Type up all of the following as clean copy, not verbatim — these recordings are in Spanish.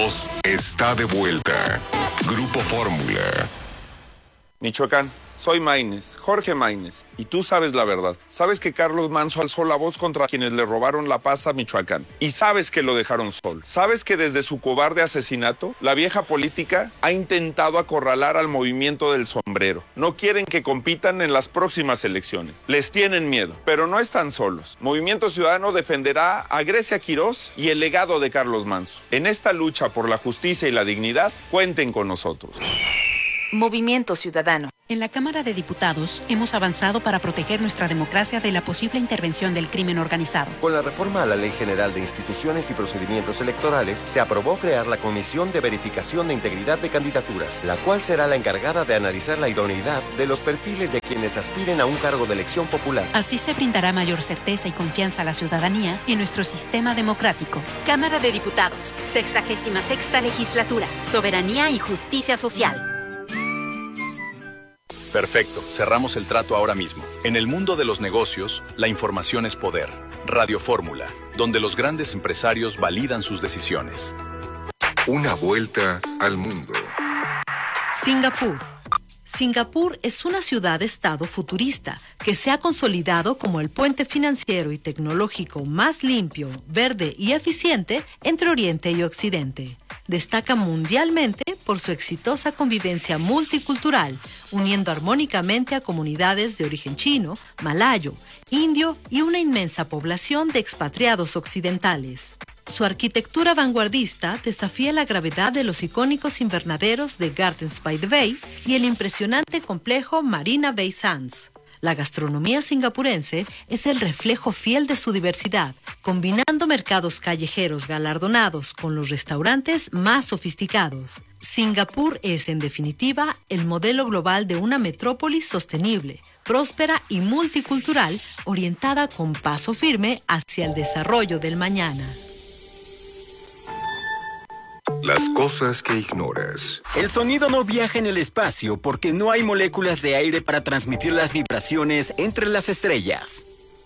Está de vuelta. Grupo Fórmula. Michoacán, soy Maínez, Jorge Maínez, y tú sabes la verdad. Sabes que Carlos Manso alzó la voz contra quienes le robaron la paz a Michoacán. Y sabes que lo dejaron solo. Sabes que desde su cobarde asesinato, la vieja política ha intentado acorralar al movimiento del sombrero. No quieren que compitan en las próximas elecciones. Les tienen miedo, pero no están solos. Movimiento Ciudadano defenderá a Grecia Quirós y el legado de Carlos Manso. En esta lucha por la justicia y la dignidad, cuenten con nosotros. Movimiento Ciudadano. En la Cámara de Diputados hemos avanzado para proteger nuestra democracia de la posible intervención del crimen organizado. Con la reforma a la Ley General de Instituciones y Procedimientos Electorales, se aprobó crear la Comisión de Verificación de Integridad de Candidaturas, la cual será la encargada de analizar la idoneidad de los perfiles de quienes aspiren a un cargo de elección popular. Así se brindará mayor certeza y confianza a la ciudadanía en nuestro sistema democrático. Cámara de Diputados, 66ª Legislatura, Soberanía y Justicia Social. Perfecto, cerramos el trato ahora mismo. En el mundo de los negocios, la información es poder. Radio Fórmula, donde los grandes empresarios validan sus decisiones. Una vuelta al mundo. Singapur. Singapur es una ciudad-estado futurista que se ha consolidado como el puente financiero y tecnológico más limpio, verde y eficiente entre Oriente y Occidente. Destaca mundialmente por su exitosa convivencia multicultural, uniendo armónicamente a comunidades de origen chino, malayo, indio y una inmensa población de expatriados occidentales. Su arquitectura vanguardista desafía la gravedad de los icónicos invernaderos de Gardens by the Bay y el impresionante complejo Marina Bay Sands. La gastronomía singapurense es el reflejo fiel de su diversidad, combinando mercados callejeros galardonados con los restaurantes más sofisticados. Singapur es, en definitiva, el modelo global de una metrópolis sostenible, próspera y multicultural, orientada con paso firme hacia el desarrollo del mañana. Las cosas que ignoras. El sonido no viaja en el espacio porque no hay moléculas de aire para transmitir las vibraciones entre las estrellas.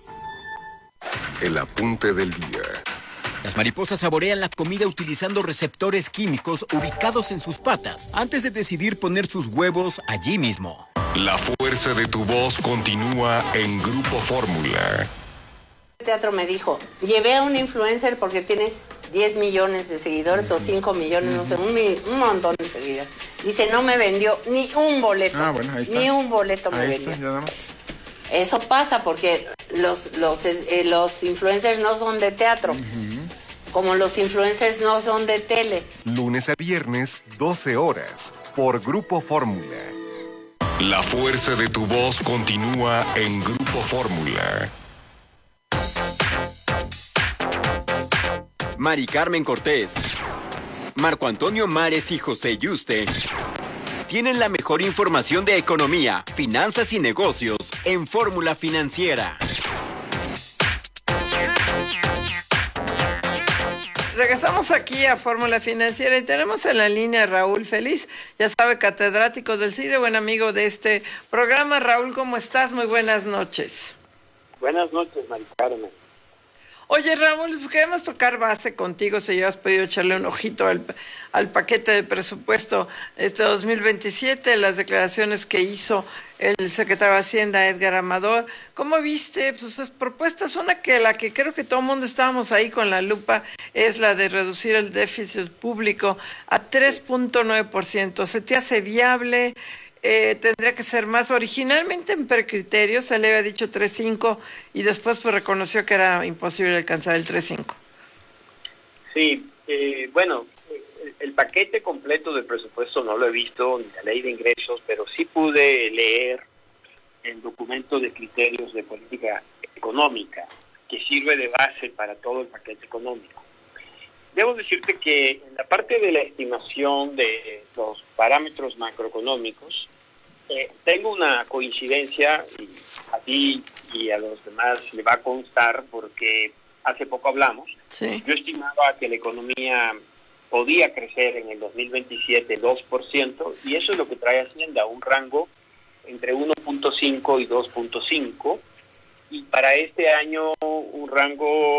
El apunte del día. Las mariposas saborean la comida utilizando receptores químicos ubicados en sus patas antes de decidir poner sus huevos allí mismo. La fuerza de tu voz continúa en Grupo Fórmula. El teatro me dijo, llevé a un influencer porque tienes 10 millones de seguidores o 5 millones, no sé, un montón de seguidores. Dice, no me vendió ni un boleto. Ah, bueno, ahí está. Ni un boleto me ahí vendió. Está, nada más. Eso pasa porque los influencers no son de teatro, como los influencers no son de tele. Lunes a viernes, 12 horas, por Grupo Fórmula. La fuerza de tu voz continúa en Grupo Fórmula. Mari Carmen Cortés, Marco Antonio Mares y José Yuste tienen la mejor información de economía, finanzas y negocios en Fórmula Financiera. Regresamos aquí a Fórmula Financiera y tenemos en la línea a Raúl Feliz, ya sabe, catedrático del CIDE, buen amigo de este programa. Raúl, ¿cómo estás? Muy buenas noches. Buenas noches, Mari Carmen. Oye, Raúl, pues queremos tocar base contigo, si ya has podido echarle un ojito al paquete de presupuesto 2027, las declaraciones que hizo el secretario de Hacienda, Edgar Amador. ¿Cómo viste sus propuestas? La que creo que todo el mundo estábamos ahí con la lupa es la de reducir el déficit público a 3.9%. ¿Se te hace viable? Tendría que ser más. Originalmente en precriterio se le había dicho 3.5 y después pues reconoció que era imposible alcanzar el 3.5. Sí, bueno, el paquete completo del presupuesto no lo he visto, ni la ley de ingresos, pero sí pude leer el documento de criterios de política económica que sirve de base para todo el paquete económico. Debo decirte que en la parte de la estimación de los parámetros macroeconómicos, tengo una coincidencia, y a ti y a los demás le va a constar porque hace poco hablamos. Sí. Yo estimaba que la economía podía crecer en el 2027 2%, y eso es lo que trae Hacienda, un rango entre 1.5 y 2.5, y para este año un rango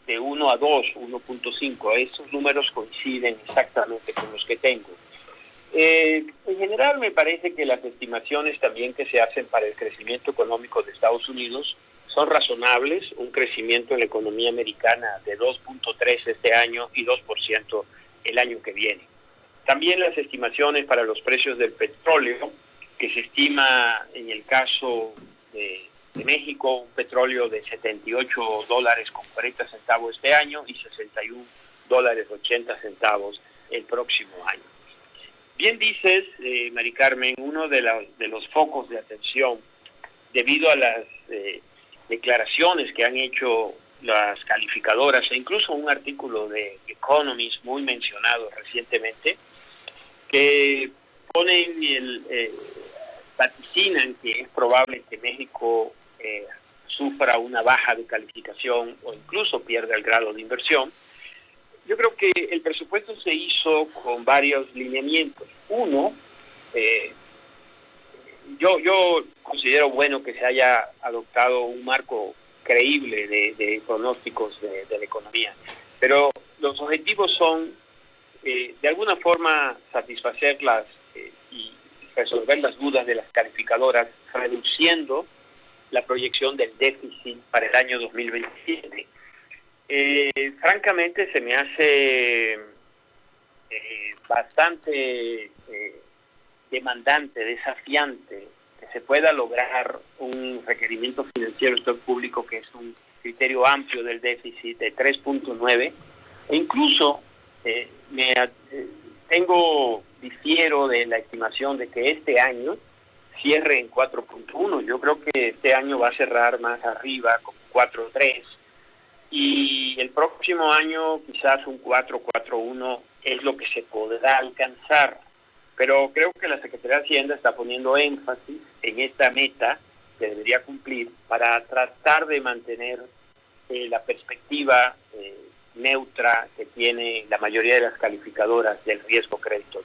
de 1 a 2, 1.5. Estos números coinciden exactamente con los que tengo. En general me parece que las estimaciones también que se hacen para el crecimiento económico de Estados Unidos son razonables, un crecimiento en la economía americana de 2.3 este año y 2% el año que viene. También las estimaciones para los precios del petróleo, que se estima en el caso de México un petróleo de $78.40 este año y $61.80 el próximo año. Bien dices, Mari Carmen, uno de los focos de atención debido a las declaraciones que han hecho las calificadoras e incluso un artículo de Economist muy mencionado recientemente que ponen vaticinan que es probable que México sufra una baja de calificación o incluso pierda el grado de inversión. Yo creo que el presupuesto se hizo con varios lineamientos. Uno, yo considero bueno que se haya adoptado un marco creíble de pronósticos de la economía, pero los objetivos son de alguna forma satisfacerlas y resolver las dudas de las calificadoras, reduciendo la proyección del déficit para el año 2027. Francamente se me hace bastante demandante, desafiante que se pueda lograr un requerimiento financiero del sector público que es un criterio amplio del déficit de 3.9 e incluso difiero de la estimación de que este año cierre en 4.1. Yo creo que este año va a cerrar más arriba con 4.3 y el próximo año quizás un 4.1 es lo que se podrá alcanzar, pero creo que la Secretaría de Hacienda está poniendo énfasis en esta meta que debería cumplir para tratar de mantener la perspectiva neutra que tiene la mayoría de las calificadoras del riesgo crédito.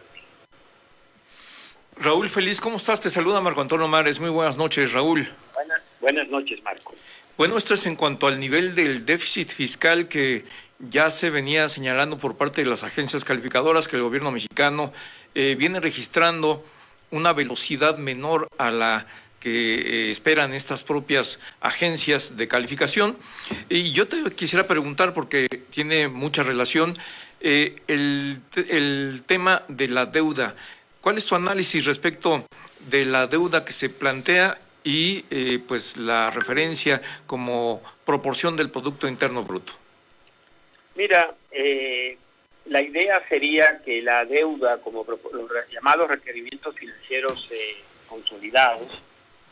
Raúl Feliz, ¿cómo estás? Te saluda Marco Antonio Mares. Muy buenas noches, Raúl. Buenas noches, Marco. Bueno, esto es en cuanto al nivel del déficit fiscal que ya se venía señalando por parte de las agencias calificadoras, que el gobierno mexicano viene registrando una velocidad menor a la que esperan estas propias agencias de calificación. Y yo te quisiera preguntar, porque tiene mucha relación, el tema de la deuda. ¿Cuál es tu análisis respecto de la deuda que se plantea y pues la referencia como proporción del Producto Interno Bruto? Mira, la idea sería que la deuda, como los llamados requerimientos financieros consolidados,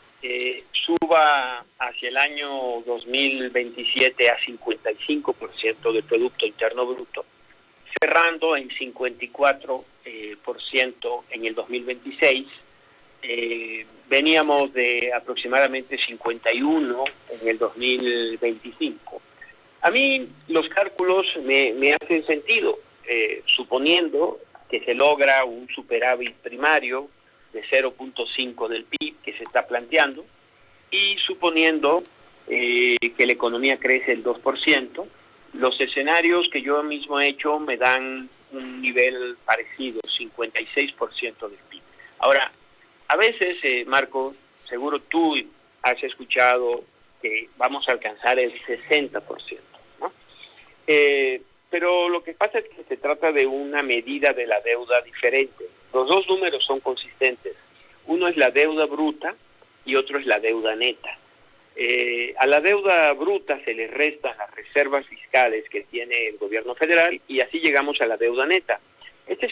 suba hacia el año 2027 a 55% del Producto Interno Bruto, cerrando en 54% en el 2026. Veníamos de aproximadamente 51 en el 2025. A mí los cálculos me hacen sentido, suponiendo que se logra un superávit primario de 0.5 del PIB que se está planteando y suponiendo que la economía crece el 2%, los escenarios que yo mismo he hecho me dan un nivel parecido, 56% del PIB. Ahora, a veces, Marco, seguro tú has escuchado que vamos a alcanzar el 60%, ¿no? Pero lo que pasa es que se trata de una medida de la deuda diferente. Los dos números son consistentes. Uno es la deuda bruta y otro es la deuda neta. A la deuda bruta se le restan las reservas fiscales que tiene el gobierno federal y así llegamos a la deuda neta. Este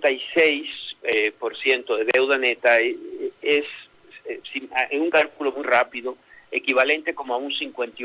56% de deuda neta es, en un cálculo muy rápido, equivalente como a un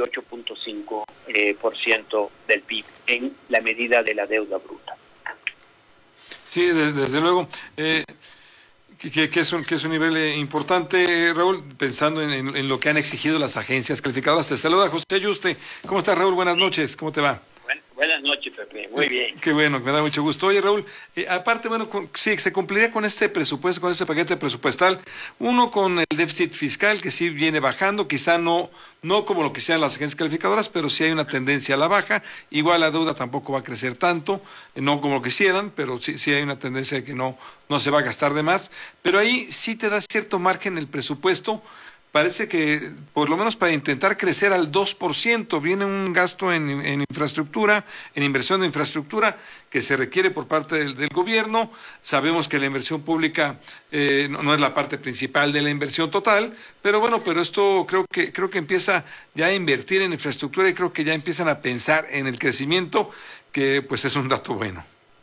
58.5% del PIB en la medida de la deuda bruta. Sí, desde luego. Que es un nivel importante, Raúl, pensando en lo que han exigido las agencias calificadoras. Te saluda José Yuste. ¿Cómo estás, Raúl? Buenas noches. ¿Cómo te va? Buenas noches, Pepe, muy bien. Qué bueno, me da mucho gusto. Oye, Raúl, aparte, bueno, sí, se cumpliría con este presupuesto, con este paquete presupuestal, uno con el déficit fiscal que sí viene bajando, quizá no como lo quisieran las agencias calificadoras, pero sí hay una tendencia a la baja. Igual la deuda tampoco va a crecer tanto, no como lo quisieran, pero sí hay una tendencia de que no se va a gastar de más. Pero ahí sí te da cierto margen el presupuesto. Parece que, por lo menos para intentar crecer al 2%, viene un gasto en infraestructura, en inversión de infraestructura, que se requiere por parte del gobierno. Sabemos que la inversión pública no es la parte principal de la inversión total, pero bueno, esto creo que empieza ya a invertir en infraestructura y creo que ya empiezan a pensar en el crecimiento, que pues es un dato bueno.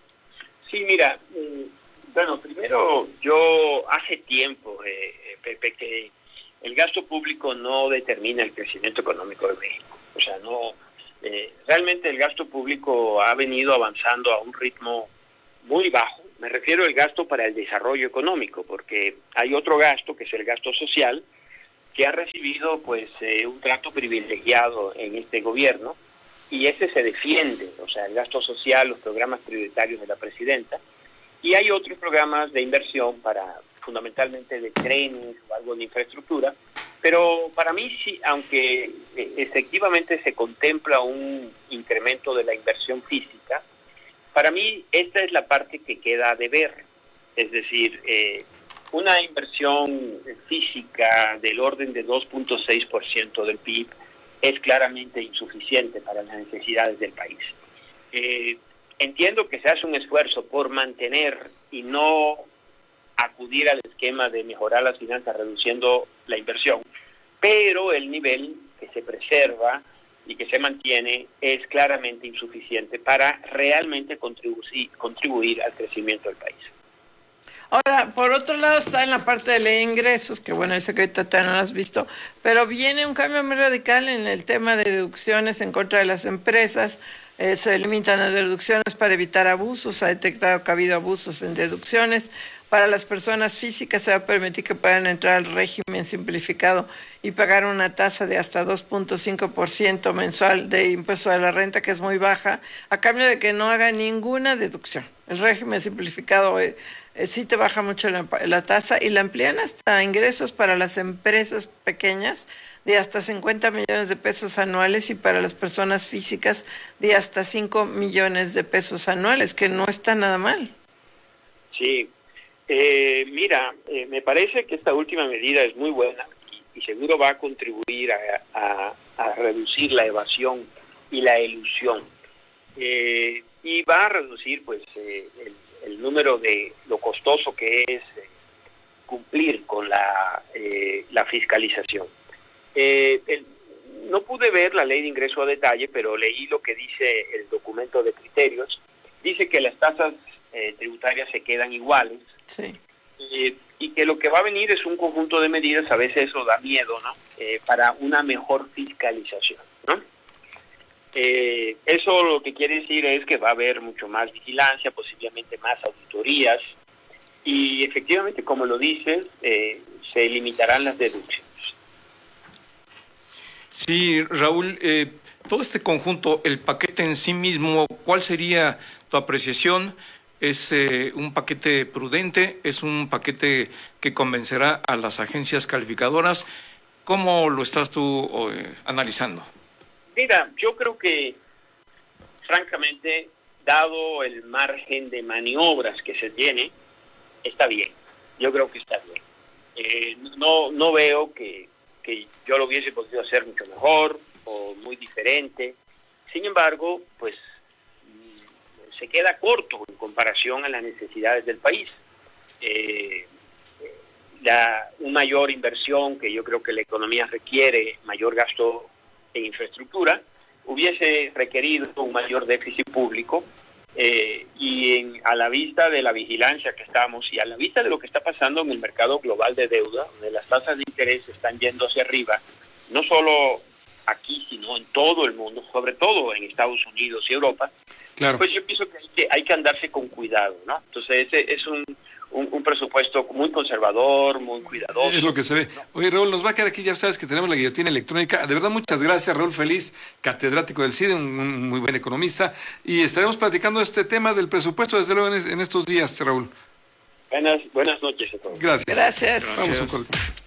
Sí, mira, bueno, primero yo hace tiempo, Pepe, que el gasto público no determina el crecimiento económico de México. O sea, realmente el gasto público ha venido avanzando a un ritmo muy bajo. Me refiero al gasto para el desarrollo económico, porque hay otro gasto, que es el gasto social, que ha recibido pues un trato privilegiado en este gobierno, y ese se defiende, o sea, el gasto social, los programas prioritarios de la presidenta, y hay otros programas de inversión fundamentalmente de trenes o algo de infraestructura, pero para mí sí, aunque efectivamente se contempla un incremento de la inversión física, para mí esta es la parte que queda a deber, es decir, una inversión física del orden de 2.6% del PIB es claramente insuficiente para las necesidades del país. Entiendo que se hace un esfuerzo por mantener y no acudir al esquema de mejorar las finanzas reduciendo la inversión, pero el nivel que se preserva y que se mantiene es claramente insuficiente para realmente contribuir al crecimiento del país. Ahora, por otro lado está en la parte de ley de ingresos, que bueno, ese que todavía no lo has visto, pero viene un cambio muy radical en el tema de deducciones en contra de las empresas. Se limitan las deducciones para evitar abusos, se ha detectado que ha habido abusos en deducciones. Para las personas físicas se va a permitir que puedan entrar al régimen simplificado y pagar una tasa de hasta 2.5% mensual de impuesto a la renta, que es muy baja, a cambio de que no haga ninguna deducción. El régimen simplificado sí te baja mucho la tasa y la amplían hasta ingresos para las empresas pequeñas de hasta 50 millones de pesos anuales y para las personas físicas de hasta 5 millones de pesos anuales, que no está nada mal. Sí. Mira, me parece que esta última medida es muy buena y seguro va a contribuir a reducir la evasión y la elusión, y va a reducir pues el número de lo costoso que es cumplir con la fiscalización. No pude ver la ley de ingreso a detalle, pero leí lo que dice el documento de criterios. Dice que las tasas tributarias se quedan iguales. Sí. Y que lo que va a venir es un conjunto de medidas, a veces eso da miedo, ¿no? Para una mejor fiscalización, ¿no? Eso lo que quiere decir es que va a haber mucho más vigilancia, posiblemente más auditorías, y efectivamente, como lo dices, se limitarán las deducciones. Sí, Raúl, todo este conjunto, el paquete en sí mismo, ¿cuál sería tu apreciación? ¿Es un paquete prudente? ¿Es un paquete que convencerá a las agencias calificadoras? ¿Cómo lo estás tú analizando? Mira, yo creo que, francamente, dado el margen de maniobras que se tiene, está bien. Yo creo que está bien. No veo que yo lo hubiese podido hacer mucho mejor o muy diferente. Sin embargo, pues se queda corto en comparación a las necesidades del país. Una mayor inversión, que yo creo que la economía requiere, mayor gasto en infraestructura, hubiese requerido un mayor déficit público, y a la vista de la vigilancia que estamos y a la vista de lo que está pasando en el mercado global de deuda, donde las tasas de interés están yendo hacia arriba, no solo aquí, sino en todo el mundo, sobre todo en Estados Unidos y Europa. Claro. Pues yo pienso que hay que andarse con cuidado, ¿no? Entonces ese es un presupuesto muy conservador, muy cuidadoso. Es lo que se ve. Oye, Raúl, nos va a quedar aquí, ya sabes que tenemos la guillotina electrónica. De verdad, muchas gracias, Raúl Feliz, catedrático del CIDE, un muy buen economista. Y estaremos platicando este tema del presupuesto, desde luego, en estos días, Raúl. Buenas noches a todos. Gracias. Gracias. Vamos a un corte.